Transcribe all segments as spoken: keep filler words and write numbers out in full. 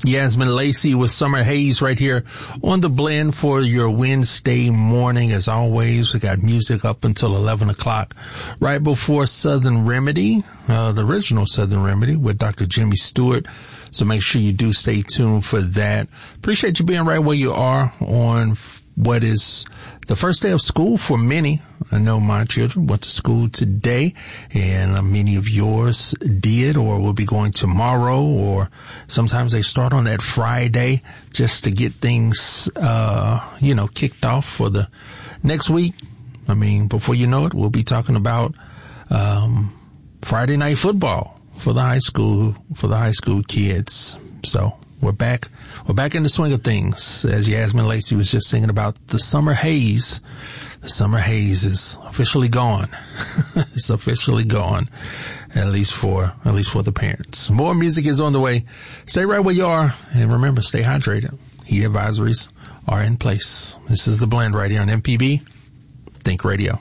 Yasmin Lacey with Summer Haze right here on the blend for your Wednesday morning. As always, we got music up until eleven o'clock. Right before Southern Remedy, uh, the original Southern Remedy with Doctor Jimmy Stewart. So make sure you do stay tuned for that. Appreciate you being right where you are on what is the first day of school for many. I know my children went to school today, and many of yours did or will be going tomorrow, or sometimes they start on that Friday just to get things, uh, you know, kicked off for the next week. I mean, before you know it, we'll be talking about um, Friday night football for the high school, for the high school kids. So we're back. We're back in the swing of things, as Yasmin Lacey was just singing about the summer haze. The summer haze is officially gone. It's officially gone, at least for at least for the parents. More music is on the way. Stay right where you are, and remember, stay hydrated. Heat advisories are in place. This is The Blend right here on M P B Think Radio.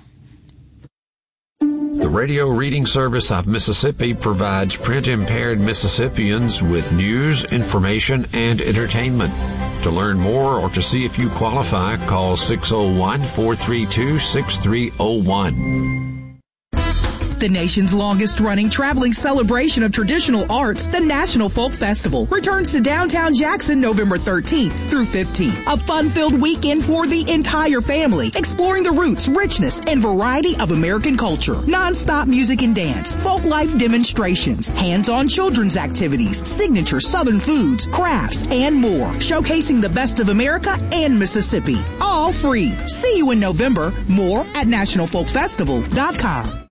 The Radio Reading Service of Mississippi provides print-impaired Mississippians with news, information, and entertainment. To learn more or to see if you qualify, call six oh one, four three two, six three oh one. The nation's longest-running traveling celebration of traditional arts, the National Folk Festival, returns to downtown Jackson November thirteenth through fifteenth. A fun-filled weekend for the entire family, exploring the roots, richness, and variety of American culture. Non-stop music and dance, folk life demonstrations, hands-on children's activities, signature Southern foods, crafts, and more. Showcasing the best of America and Mississippi. All free. See you in November. More at national folk festival dot com.